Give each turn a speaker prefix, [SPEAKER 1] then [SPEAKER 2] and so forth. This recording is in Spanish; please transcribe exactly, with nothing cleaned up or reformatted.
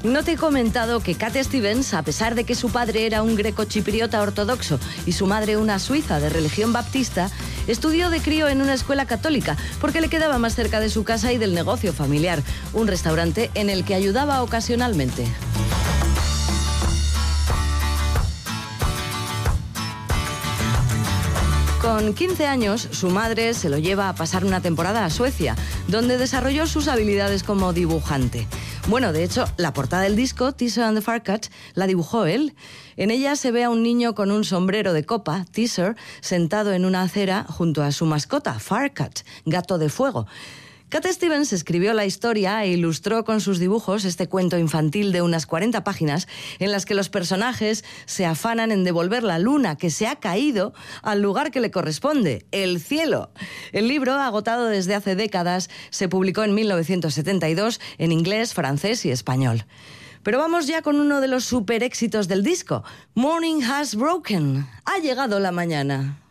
[SPEAKER 1] No te he comentado que Cat Stevens, a pesar de que su padre era un greco-chipriota ortodoxo y su madre una suiza de religión baptista, estudió de crío en una escuela católica porque le quedaba más cerca de su casa y del negocio familiar, un restaurante en el que ayudaba ocasionalmente. Con quince años, su madre se lo lleva a pasar una temporada a Suecia, donde desarrolló sus habilidades como dibujante. Bueno, de hecho, la portada del disco, Teaser and the Farcat, la dibujó él. En ella se ve a un niño con un sombrero de copa, Teaser, sentado en una acera junto a su mascota, Farcat, gato de fuego. Cat Stevens escribió la historia e ilustró con sus dibujos este cuento infantil de unas cuarenta páginas en las que los personajes se afanan en devolver la luna que se ha caído al lugar que le corresponde, el cielo. El libro, agotado desde hace décadas, se publicó en mil novecientos setenta y dos en inglés, francés y español. Pero vamos ya con uno de los super éxitos del disco, Morning Has Broken. Ha llegado la mañana.